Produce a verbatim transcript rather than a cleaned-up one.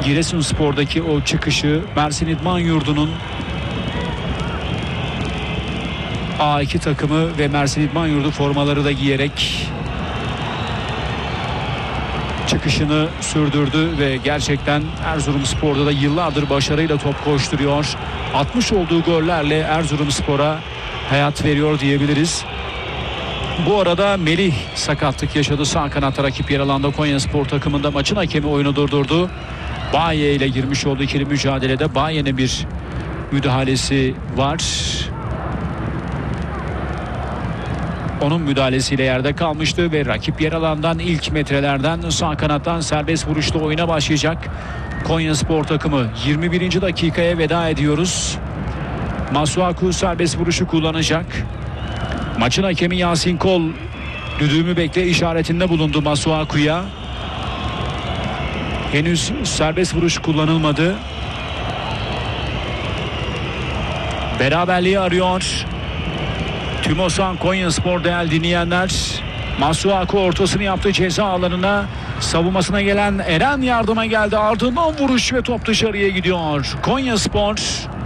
Giresunspor'daki o çıkışı Mersin İdman Yurdu'nun A iki takımı ve Mersin İdman Yurdu formaları da giyerek çıkışını sürdürdü ve gerçekten Erzurumspor'da da yıllardır başarıyla top koşturuyor. Atmış olduğu gollerle Erzurumspor'a hayat veriyor diyebiliriz. Bu arada Melih sakatlık yaşadı. Sağ kanatta rakip yer alanda Konyaspor takımında maçın hakemi oyunu durdurdu. Baye ile girmiş olduğu ikili mücadelede Baye'nin bir müdahalesi var. Onun müdahalesiyle yerde kalmıştı ve rakip yer alandan ilk metrelerden sağ kanattan serbest vuruşla oyuna başlayacak Konyaspor takımı. yirmi birinci dakikaya veda ediyoruz. Masuaku serbest vuruşu kullanacak. Maçın hakemi Yasin Kol düdüğümü bekle işaretinde bulundu Masuaku'ya. Henüz serbest vuruş kullanılmadı. Beraberliği arıyor Tümosan Konyaspor değerli dinleyenler. Masuaku ortasını yaptı ceza alanına. Savunmasına gelen Eren yardıma geldi. Ardından vuruş ve top dışarıya gidiyor. Konyaspor